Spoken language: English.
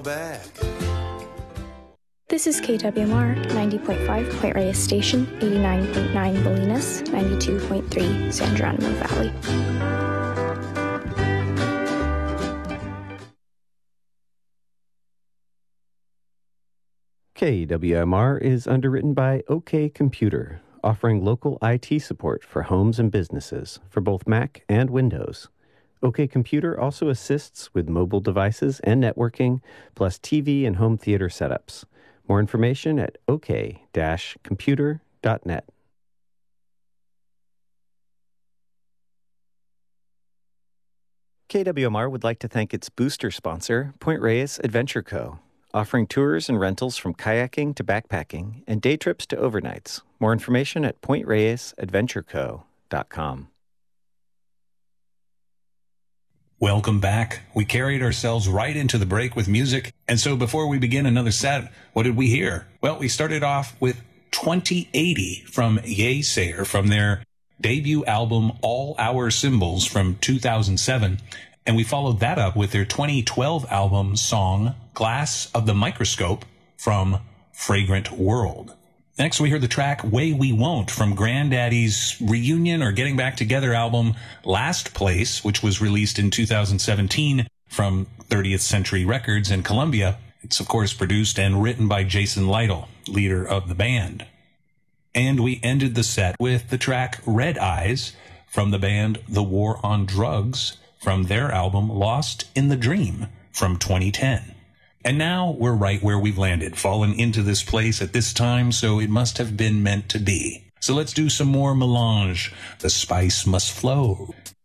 back. This is KWMR 90.5 Point Reyes Station, 89.9 Bolinas, 92.3 San Geronimo Valley. KWMR is underwritten by OK Computer, offering local IT support for homes and businesses for both Mac and Windows. OK Computer also assists with mobile devices and networking, plus TV and home theater setups. More information at ok-computer.net. KWMR would like to thank its booster sponsor, Point Reyes Adventure Co., offering tours and rentals from kayaking to backpacking and day trips to overnights. More information at pointreyesadventureco.com. Welcome back. We carried ourselves right into the break with music. And so before we begin another set, what did we hear? Well, we started off with 2080 from Yeasayer from their debut album All Our Symbols from 2007. And we followed that up with their 2012 album song Glass of the Microscope from Fragrant World. Next, we heard the track Way We Won't from Granddaddy's reunion or Getting Back Together album Last Place, which was released in 2017 from 30th Century Records in Columbia. It's, of course, produced and written by Jason Lytle, leader of the band. And we ended the set with the track Red Eyes from the band The War on Drugs from their album Lost in the Dream from 2010. And now we're right where we've landed, fallen into this place at this time, so it must have been meant to be. So let's do some more melange. The spice must flow.